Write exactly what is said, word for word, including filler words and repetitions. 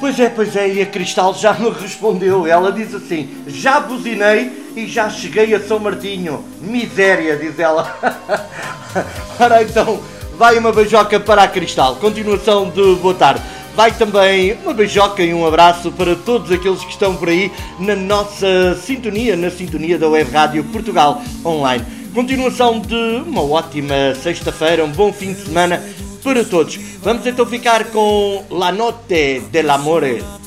Pois é, pois é, e a Cristal já me respondeu. Ela diz assim: já buzinei e já cheguei a São Martinho. Miséria, diz ela. Ora então, vai uma beijoca para a Cristal. Continuação de boa tarde. Vai também uma beijoca e um abraço para todos aqueles que estão por aí na nossa sintonia, na sintonia da Web Rádio Portugal Online. Continuação de uma ótima sexta-feira, um bom fim de semana para todos. Vamos então ficar com La Notte dell'Amore